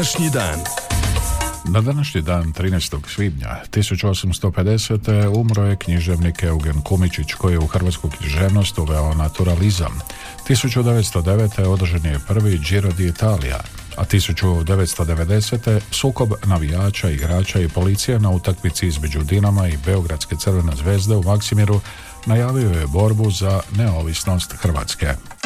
Današnji dan. Na današnji dan, 13. svibnja 1850. umro je književnik Eugen Kumičić, koji je u hrvatsku književnost uveo naturalizam. 1909. održan je prvi Giro d'Italia, a 1990. sukob navijača, igrača i policije na utakmici između Dinama i Beogradske Crvene zvezde u Maksimiru najavio je borbu za neovisnost Hrvatske.